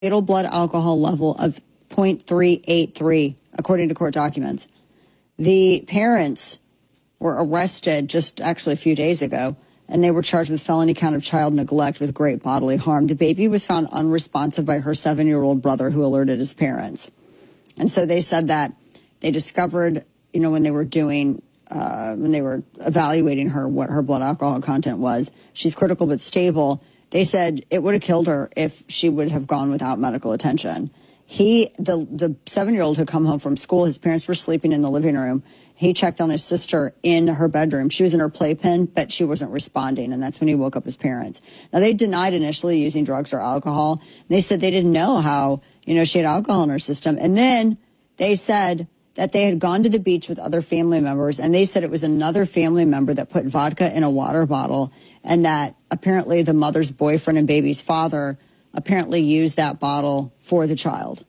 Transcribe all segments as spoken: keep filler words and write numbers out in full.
fatal blood alcohol level of zero point three eight three, according to court documents. The parents were arrested just actually a few days ago, and they were charged with felony count of child neglect with great bodily harm. The baby was found unresponsive by her seven-year-old brother, who alerted his parents. And so they said that they discovered, you know, when they were doing, uh, when they were evaluating her, what her blood alcohol content was. She's critical but stable. They said it would have killed her if she would have gone without medical attention. He, the, the seven-year-old who come home from school, his parents were sleeping in the living room. He checked on his sister in her bedroom. She was in her playpen, but she wasn't responding, and that's when he woke up his parents. Now, they denied initially using drugs or alcohol. They said they didn't know how, you know, she had alcohol in her system. And then they said that they had gone to the beach with other family members, and they said it was another family member that put vodka in a water bottle, and that apparently the mother's boyfriend and baby's father apparently used that bottle for the child.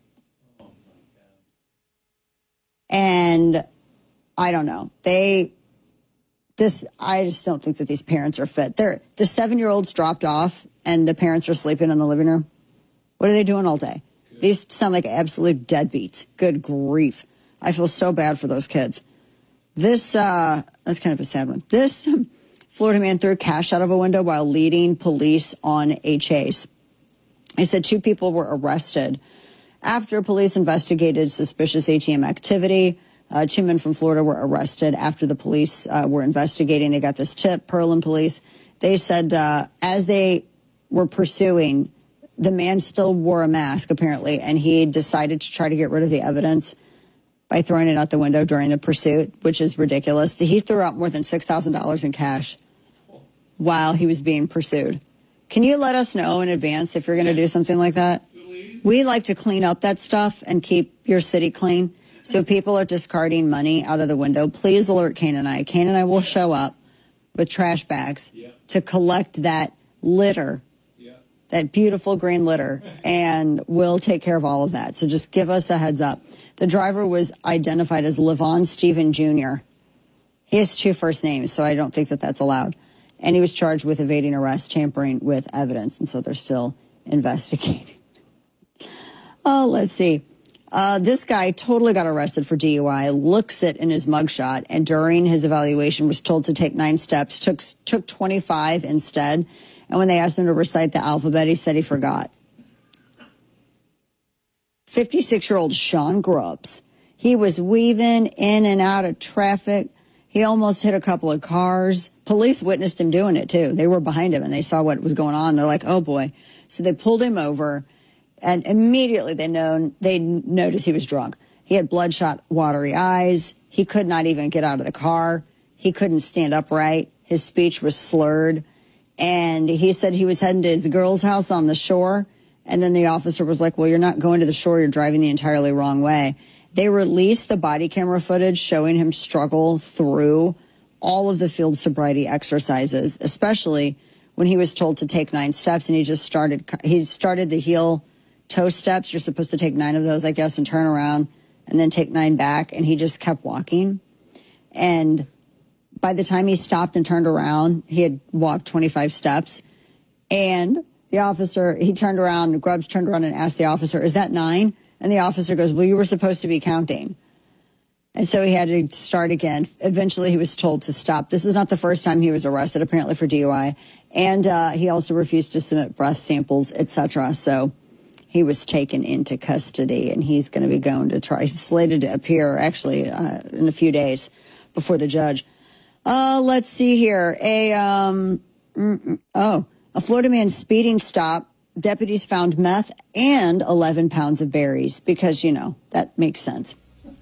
And I don't know. They, this, I just don't think that these parents are fit. They're, the seven-year-olds dropped off and the parents are sleeping in the living room. What are they doing all day? Good. These sound like absolute deadbeats. Good grief. I feel so bad for those kids. This, uh, that's kind of a sad one. This um, Florida man threw cash out of a window while leading police on a chase. He said two people were arrested after police investigated suspicious A T M activity. Uh, two men from Florida were arrested after the police uh, were investigating. They got this tip, Pearland police. They said uh, as they were pursuing, the man still wore a mask, apparently, and he decided to try to get rid of the evidence by throwing it out the window during the pursuit, which is ridiculous. He threw out more than six thousand dollars in cash while he was being pursued. Can you let us know in advance if you're going to do something like that? We like to clean up that stuff and keep your city clean. So if people are discarding money out of the window, please alert Kane and I. Kane and I will show up with trash bags yeah. to collect that litter, yeah. that beautiful green litter, and we'll take care of all of that. So just give us a heads up. The driver was identified as Levon Stephen Junior He has two first names, so I don't think that that's allowed. And he was charged with evading arrest, tampering with evidence, and so they're still investigating. Oh, let's see. Uh, this guy totally got arrested for D U I, looks it in his mugshot, and during his evaluation was told to take nine steps, took took twenty-five instead. And when they asked him to recite the alphabet, he said he forgot. fifty-six-year-old Sean Grubbs. He was weaving in and out of traffic. He almost hit a couple of cars. Police witnessed him doing it, too. They were behind him, and they saw what was going on. They're like, oh, boy. So they pulled him over. And immediately they known they noticed he was drunk. He had bloodshot, watery eyes. He could not even get out of the car. He couldn't stand upright. His speech was slurred. And he said he was heading to his girl's house on the shore. And then the officer was like, well, you're not going to the shore. You're driving the entirely wrong way. They released the body camera footage showing him struggle through all of the field sobriety exercises, especially when he was told to take nine steps. And he just started, he started the heel toe steps. You're supposed to take nine of those, I guess, and turn around and then take nine back. And he just kept walking. And by the time he stopped and turned around, he had walked twenty-five steps. And the officer, he turned around, Grubbs turned around and asked the officer, is that nine? And the officer goes, well, you were supposed to be counting. And so he had to start again. Eventually, he was told to stop. This is not the first time he was arrested, apparently, for D U I. And uh, he also refused to submit breath samples, et cetera. So he was taken into custody, and he's going to be going to try. He's slated to appear, actually, uh, in a few days before the judge. Uh, let's see here. A um, oh, a Florida man speeding stop. Deputies found meth and eleven pounds of berries because, you know, that makes sense.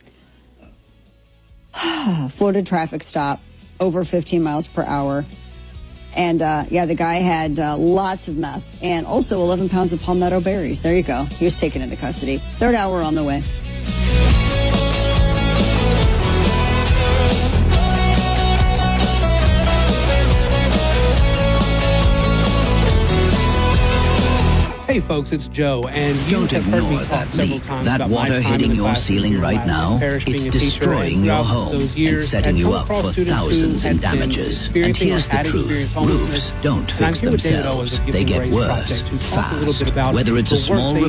Florida traffic stop, over fifteen miles per hour. And, uh, yeah, the guy had uh, lots of meth and also eleven pounds of palmetto berries. There you go. He was taken into custody. Third hour on the way. Hey folks, it's Joe, and you Don't have heard me ignore talk that several leak. times That about my water time hitting in the your classroom ceiling here right at now, Parish, being it's a teacher, destroying and your throughout home those years, and setting had you come up across for students who thousands in had been damages. And experiencing here's or the had truth. experienced homelessness. Roofs don't And I'm fix here with David Owens themselves. of They Giving get Grace worse Project to talk a little fast. bit about Whether it's the a work small they